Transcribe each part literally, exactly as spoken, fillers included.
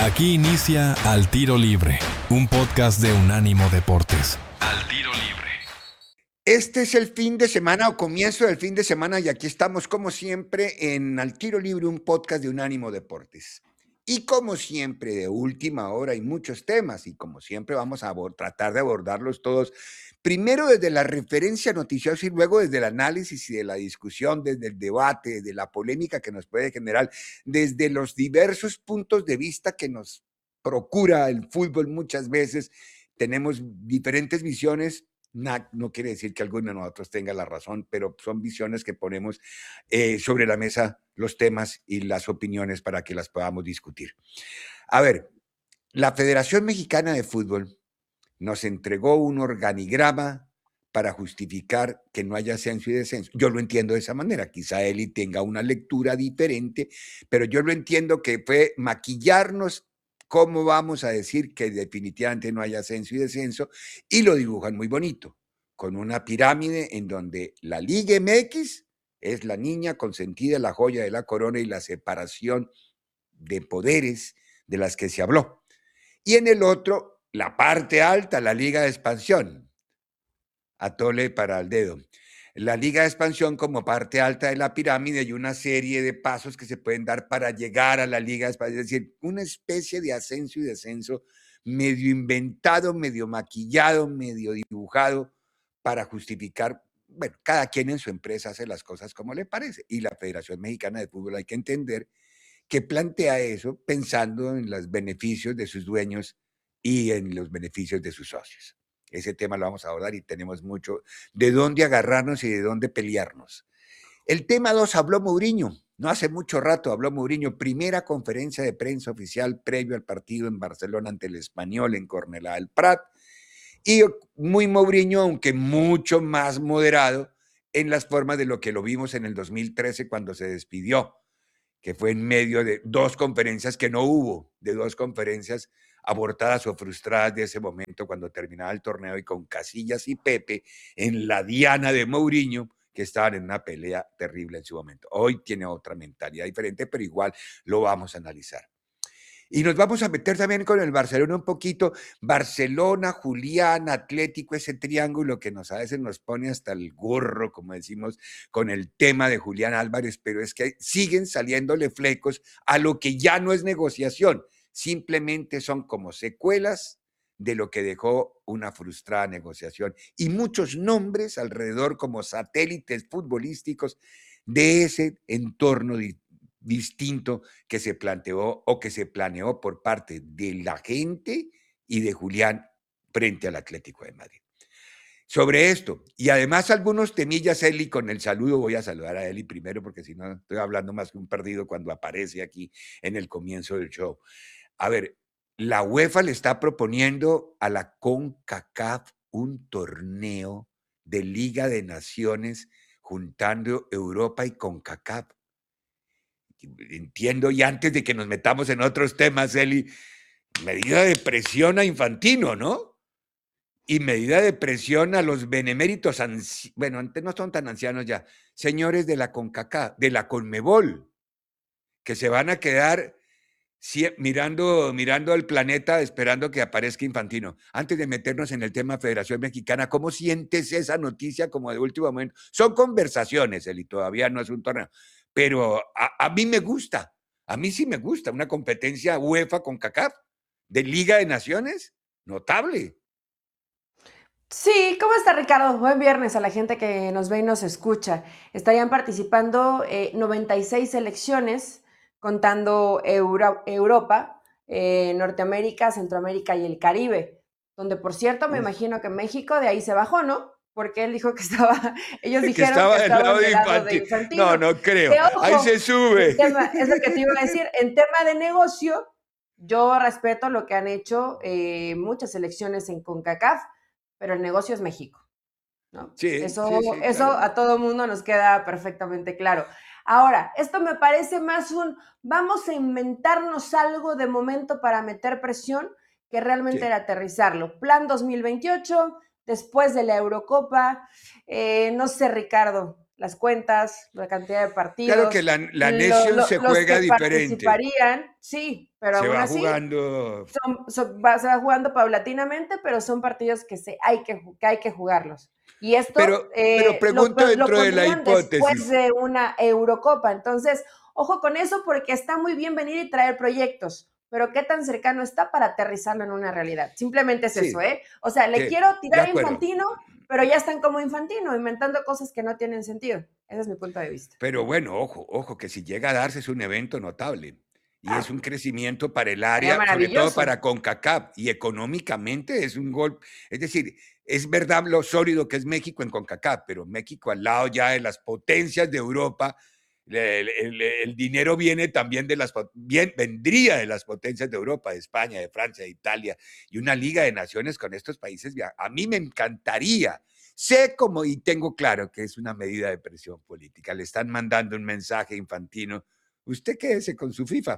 Aquí inicia Al Tiro Libre, un podcast de Unánimo Deportes. Al Tiro Libre. Este es el fin de semana o comienzo del fin de semana y aquí estamos como siempre en Al Tiro Libre, un podcast de Unánimo Deportes. Y como siempre, de última hora hay muchos temas y como siempre vamos a tratar de abordarlos todos, primero desde la referencia noticiosa y luego desde el análisis y de la discusión, desde el debate, desde la polémica que nos puede generar, desde los diversos puntos de vista que nos procura el fútbol muchas veces. Tenemos diferentes visiones. No, no quiere decir que alguno de nosotros tenga la razón, pero son visiones que ponemos eh, sobre la mesa los temas y las opiniones para que las podamos discutir. A ver, la Federación Mexicana de Fútbol nos entregó un organigrama para justificar que no haya ascenso y descenso. Yo lo entiendo de esa manera, quizá Eli tenga una lectura diferente, pero yo lo entiendo que fue maquillarnos cómo vamos a decir que definitivamente no hay ascenso y descenso, y lo dibujan muy bonito, con una pirámide en donde la Liga M X es la niña consentida, la joya de la corona y la separación de poderes de las que se habló. Y en el otro, la parte alta, la Liga de Expansión, atole para el dedo. La Liga de Expansión como parte alta de la pirámide y una serie de pasos que se pueden dar para llegar a la Liga de Expansión, es decir, una especie de ascenso y descenso medio inventado, medio maquillado, medio dibujado para justificar, bueno, cada quien en su empresa hace las cosas como le parece y la Federación Mexicana de Fútbol hay que entender que plantea eso pensando en los beneficios de sus dueños y en los beneficios de sus socios. Ese tema lo vamos a abordar y tenemos mucho de dónde agarrarnos y de dónde pelearnos. El tema dos habló Mourinho. No hace mucho rato habló Mourinho. Primera conferencia de prensa oficial previo al partido en Barcelona ante el Español en Cornellà del Prat. Y muy Mourinho, aunque mucho más moderado en las formas de lo que lo vimos en el dos mil trece cuando se despidió, que fue en medio de dos conferencias que no hubo, de dos conferencias abortadas o frustradas de ese momento cuando terminaba el torneo y con Casillas y Pepe en la diana de Mourinho, que estaban en una pelea terrible en su momento. Hoy tiene otra mentalidad diferente, pero igual lo vamos a analizar. Y nos vamos a meter también con el Barcelona un poquito. Barcelona, Julián, Atlético, ese triángulo que nos a veces nos pone hasta el gorro, como decimos, con el tema de Julián Álvarez, pero es que siguen saliéndole flecos a lo que ya no es negociación. Simplemente son como secuelas de lo que dejó una frustrada negociación y muchos nombres alrededor como satélites futbolísticos de ese entorno distinto que se planteó o que se planeó por parte de la gente y de Julián frente al Atlético de Madrid. Sobre esto, y además algunos temillas, Eli, con el saludo, voy a saludar a Eli primero porque si no estoy hablando más que un perdido cuando aparece aquí en el comienzo del show. A ver, la UEFA le está proponiendo a la CONCACAF un torneo de Liga de Naciones juntando Europa y CONCACAF. Entiendo, y antes de que nos metamos en otros temas, Eli, medida de presión a Infantino, ¿no? Y medida de presión a los beneméritos, anci- bueno, antes no son tan ancianos ya, señores de la CONCACAF, de la CONMEBOL, que se van a quedar sie- mirando, mirando al planeta esperando que aparezca Infantino. Antes de meternos en el tema Federación Mexicana, ¿cómo sientes esa noticia como de último momento? Son conversaciones, Eli, todavía no es un torneo, pero a, a mí me gusta, a mí sí me gusta una competencia UEFA con CACAF de Liga de Naciones, notable. Sí, ¿cómo está Ricardo? Buen viernes a la gente que nos ve y nos escucha. Estarían participando eh, noventa y seis selecciones, contando Euro- Europa, eh, Norteamérica, Centroamérica y el Caribe, donde por cierto me Uf, imagino que México de ahí se bajó, ¿no? Porque él dijo que estaba, ellos que dijeron que estaba del estaban lado de del lado de Infantino. No, Infantino. no creo. Que Ahí se ojo, en sube. tema, es lo que te iba a decir, en tema de negocio, yo respeto lo que han hecho eh, muchas selecciones en CONCACAF, pero el negocio es México, ¿no? Sí, Eso, sí, sí, eso claro. a todo mundo nos queda perfectamente claro. Ahora, esto me parece más un vamos a inventarnos algo de momento para meter presión que realmente Sí. era aterrizarlo. Plan dos mil veintiocho, después de la Eurocopa, eh, no sé, Ricardo, las cuentas, la cantidad de Claro que partidos, la, la lo- Nation lo- se los juega que diferente. participarían, sí, pero Se aún va así jugando. son- son- va- se va jugando paulatinamente, pero son partidos que, se, hay, que, ju- que hay que jugarlos. Y esto Pero, pero eh, lo, pregunto pon- lo dentro de la pondrían después hipótesis. de una Eurocopa. Entonces, ojo con eso porque está muy bien venir y traer proyectos, pero qué tan cercano está para aterrizarlo en una realidad. Simplemente es eso, Sí, ¿eh? O sea, le sí, quiero de tirar a acuerdo. Infantino, pero ya están como Infantino, inventando cosas que no tienen sentido. Ese es mi punto de vista. Pero bueno, ojo, ojo, que si llega a darse es un evento notable y es Ah, un crecimiento para el estaría área, sobre todo maravilloso. para CONCACAF y económicamente es un gol. Es decir, es verdad lo sólido que es México en CONCACAF, pero México al lado ya de las potencias de Europa, el, el- el dinero viene también de las, po- bien, vendría de las potencias de Europa, de España, de Francia, de Italia y una liga de naciones con estos países. via- A mí me encantaría. Sé como y tengo claro que es una medida de presión política. Le están mandando un mensaje infantino. Usted quédese con su FIFA.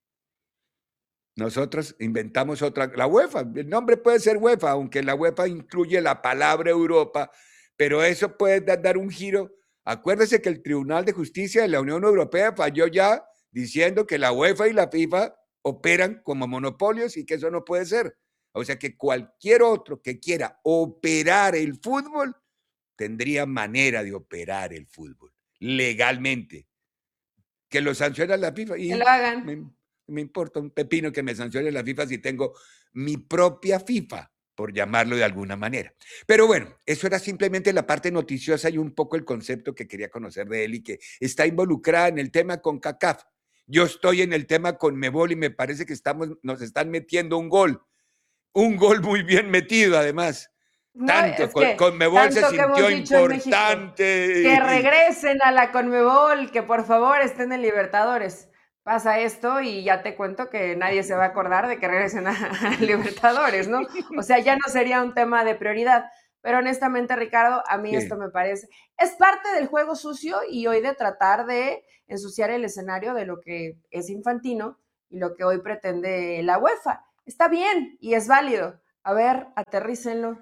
Nosotros inventamos otra, la UEFA. El nombre puede ser UEFA, aunque la UEFA incluye la palabra Europa, pero eso puede da- dar un giro. Acuérdese que el Tribunal de Justicia de la Unión Europea falló ya diciendo que la UEFA y la FIFA operan como monopolios y que eso no puede ser. O sea que cualquier otro que quiera operar el fútbol tendría manera de operar el fútbol legalmente. Que lo sanciona la FIFA Que lo y hagan. me, me importa un pepino que me sancione la FIFA si tengo mi propia FIFA, por llamarlo de alguna manera. Pero bueno, eso era simplemente la parte noticiosa y un poco el concepto que quería conocer de él y que está involucrada en el tema con CACAF. Yo estoy en el tema con Mebol y me parece que estamos, nos están metiendo un gol. Un gol muy bien metido, además. No, Tanto, es con, que con Mebol se tanto que hemos sintió dicho en México, que importante. regresen a la Conmebol, que por favor estén en Libertadores. Pasa esto y ya te cuento que nadie se va a acordar de que regresen a, a Libertadores, ¿no? O sea, ya no sería un tema de prioridad. Pero honestamente, Ricardo, a mí esto Sí, me parece, es parte del juego sucio y hoy de tratar de ensuciar el escenario de lo que es Infantino y lo que hoy pretende la UEFA. Está bien y es válido. A ver, aterrícenlo.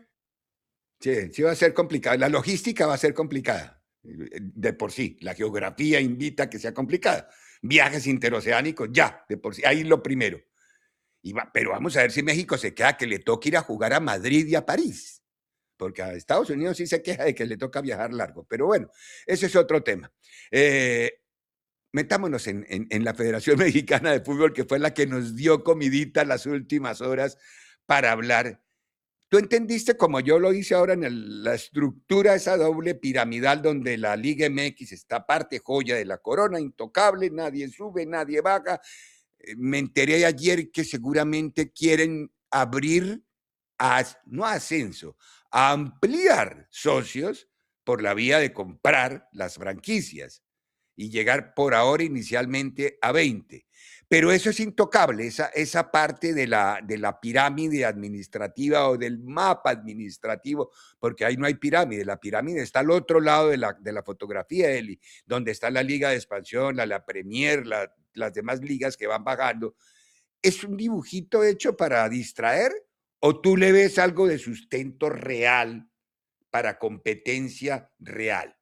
sí, sí va a ser complicado. La logística va a ser complicada. De por sí, la geografía invita a que sea complicada. Viajes interoceánicos, ya, de por sí, ahí lo primero. Y va, pero vamos a ver si México se queda que le toca ir a jugar a Madrid y a París. Porque a Estados Unidos sí se queja de que le toca viajar largo. Pero bueno, ese es otro tema. Eh, metámonos en, en, en la Federación Mexicana de Fútbol, que fue la que nos dio comidita las últimas horas para hablar. ¿Tú entendiste como yo lo hice ahora en el, la estructura esa doble piramidal donde la Liga M X está parte joya de la corona, intocable, nadie sube, nadie baja? Eh, Me enteré ayer que seguramente quieren abrir, a, no a ascenso, a ampliar socios por la vía de comprar las franquicias y llegar por ahora inicialmente a veinte. Pero eso es intocable, esa, esa parte de la, de la pirámide administrativa o del mapa administrativo, porque ahí no hay pirámide, la pirámide está al otro lado de la, de la fotografía, Eli, donde está la Liga de Expansión, la, la Premier, la, las demás ligas que van bajando. ¿Es un dibujito hecho para distraer o tú le ves algo de sustento real para competencia real?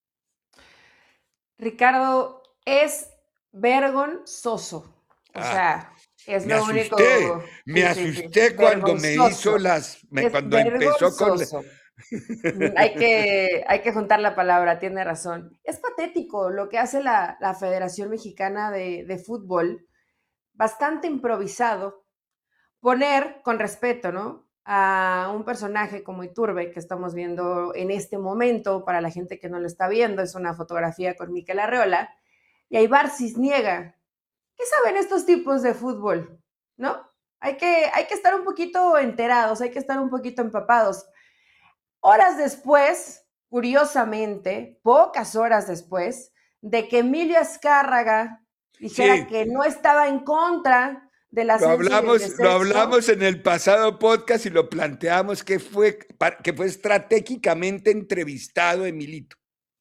Ricardo, es vergonzoso. O Ah, sea, es me lo asusté, único. me Sí, sí, sí. asusté cuando me hizo Vergonzoso. las, me, Es cuando empezó con... la- vergonzoso. Mm, Hay que, hay que juntar la palabra, tiene razón. Es patético lo que hace la, la Federación Mexicana de, de Fútbol, bastante improvisado. Poner con respeto, ¿no? A un personaje como Iturbe, que estamos viendo en este momento, para la gente que no lo está viendo, es una fotografía con Mikel Arreola, y a Ibar Cisniega. ¿Qué saben estos tipos de fútbol? ¿No? Hay que, hay que estar un poquito enterados, hay que estar un poquito empapados. Horas después, curiosamente, pocas horas después, de que Emilio Azcárraga dijera Sí, que no estaba en contra del lo ascenso y el hablamos, lo descenso, hablamos en el pasado podcast y lo planteamos que fue, que fue estratégicamente entrevistado Emilito.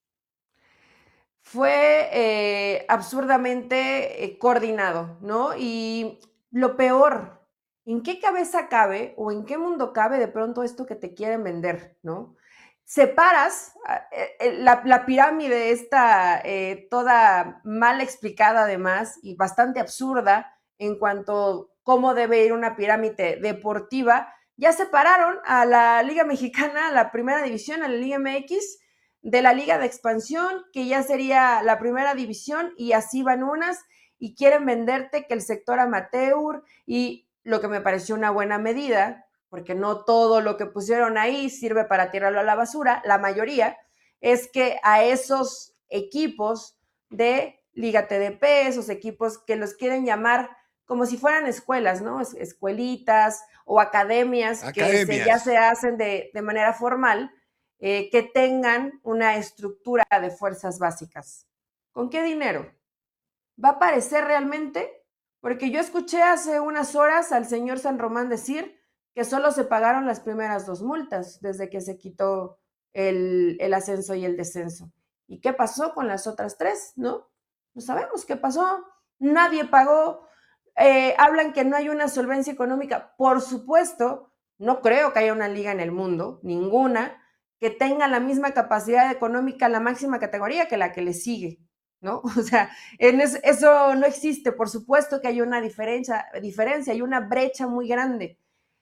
fue eh, absurdamente eh, coordinado, ¿no? Y lo peor, ¿en qué cabeza cabe o en qué mundo cabe de pronto esto que te quieren vender, ¿no? separas eh, la, la, pirámide esta eh, toda mal explicada además y bastante absurda en cuanto a cómo debe ir una pirámide deportiva. Ya separaron a la Liga Mexicana, a la Primera División, a la Liga M X, de la Liga de Expansión, que ya sería la Primera División, y así van unas, y quieren venderte que el sector amateur, y lo que me pareció una buena medida, porque no todo lo que pusieron ahí sirve para tirarlo a la basura, la mayoría, es que a esos equipos de Liga T D P, esos equipos que los quieren llamar como si fueran escuelas, ¿no? Escuelitas o academias, academias. que se, ya se hacen de, de manera formal, eh, que tengan una estructura de fuerzas básicas. ¿Con qué dinero? ¿Va a aparecer realmente? Porque yo escuché hace unas horas al señor San Román decir que solo se pagaron las primeras dos multas desde que se quitó el, el ascenso y el descenso. ¿Y qué pasó con las otras tres? ¿No? No sabemos qué pasó. Nadie pagó. Eh, hablan que no hay una solvencia económica. Por supuesto, no creo que haya una liga en el mundo, ninguna, que tenga la misma capacidad económica, la máxima categoría que la que le sigue, ¿no? O sea, en es, eso no existe. Por supuesto que hay una diferencia, diferencia, hay una brecha muy grande.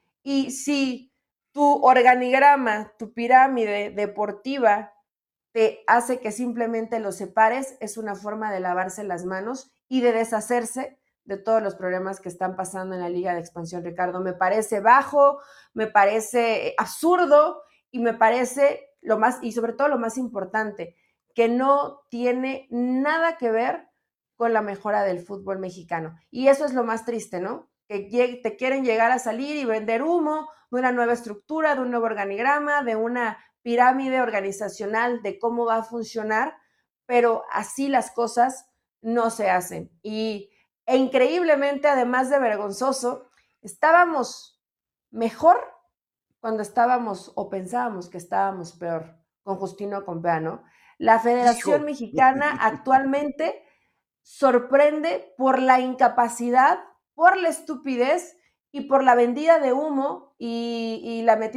Y si tu organigrama, tu pirámide deportiva te hace que simplemente lo separes, es una forma de lavarse las manos y de deshacerse de todos los problemas que están pasando en la Liga de Expansión, Ricardo. Me parece bajo, me parece absurdo y me parece lo más, y sobre todo lo más importante, que no tiene nada que ver con la mejora del fútbol mexicano. Y eso es lo más triste, ¿no? Que te quieren llegar a salir y vender humo de una nueva estructura, de un nuevo organigrama, de una pirámide organizacional de cómo va a funcionar, pero así las cosas no se hacen. Y e increíblemente, además de vergonzoso, estábamos mejor cuando estábamos o pensábamos que estábamos peor con Justino Compea, ¿no? La Federación Hijo. Mexicana actualmente sorprende por la incapacidad, por la estupidez y por la vendida de humo y, y la metida